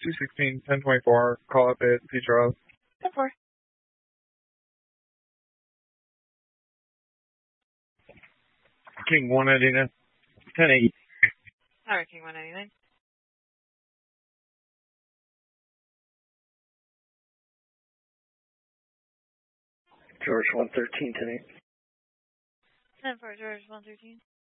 216, 1024, call up at Petros. 10-4. King 199, 10-8. Alright, King 199. George 113, 10-8. 10-4, George 113.